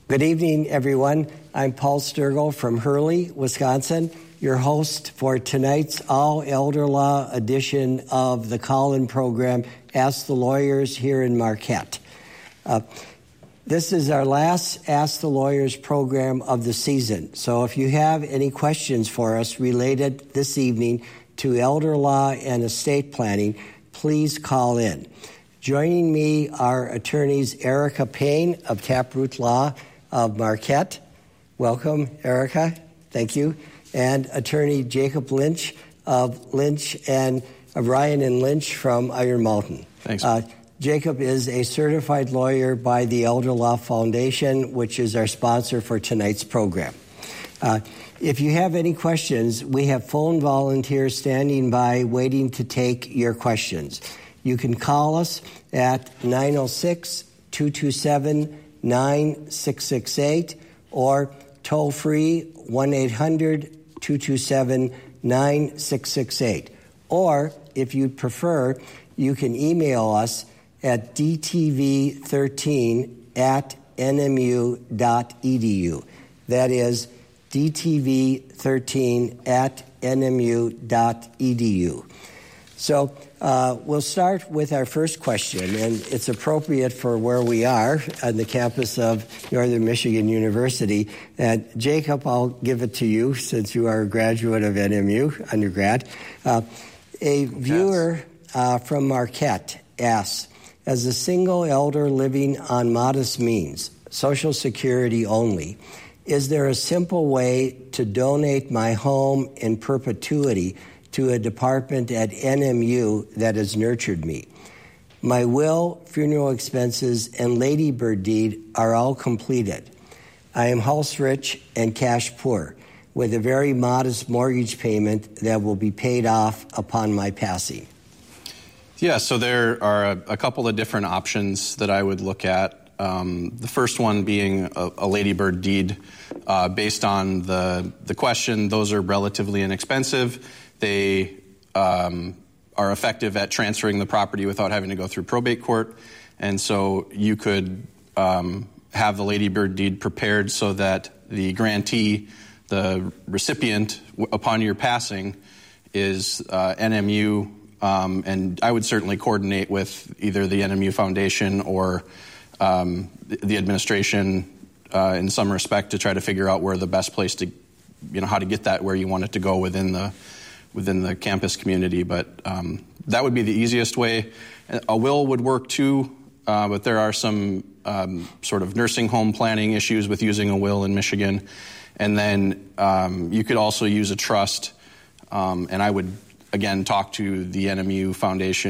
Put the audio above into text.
Good evening, everyone. I'm Paul Sturgill from Hurley, Wisconsin, your host for tonight's all-elder law edition of the call-in program, Ask the Lawyers, here in Marquette. This is our last Ask the Lawyers program of the season. So if you have any questions for us related this evening to elder law and estate planning, please call in. Joining me are attorneys Erica Payne of Taproot Law of Marquette. Welcome, Erica. Thank you. And attorney Jacob Lynch of Lynch and Ryan and Lynch from Iron Mountain. Thanks. Jacob is a certified lawyer by the Elder Law Foundation, which is our sponsor for tonight's program. If you have any questions, we have phone volunteers standing by waiting to take your questions. You can call us at 906-227-9668 or toll free 1-800-227-9668. Or if you prefer, you can email us at dtv13@nmu.edu. That is dtv13@nmu.edu. So we'll start with our first question, and it's appropriate for where we are on the campus of Northern Michigan University. And Jacob, I'll give it to you since you are a graduate of NMU, undergrad. A viewer from Marquette asks, as a single elder living on modest means, Social Security only, is there a simple way to donate my home in perpetuity to a department at NMU that has nurtured me? My will, funeral expenses, and ladybird deed are all completed. I am house rich and cash poor, with a very modest mortgage payment that will be paid off upon my passing. Yeah, so there are a couple of different options that I would look at. The first one being a ladybird deed. Based on the question, those are relatively inexpensive. They are effective at transferring the property without having to go through probate court. And so you could have the ladybird deed prepared so that the grantee, the recipient, upon your passing, is NMU. And I would certainly coordinate with either the NMU Foundation or the administration in some respect to try to figure out where the best place to, how to get that where you want it to go within the campus community. But that would be the easiest way. A will would work too, but there are some sort of nursing home planning issues with using a will in Michigan. And then you could also use a trust, and I would, again, talk to the NMU Foundation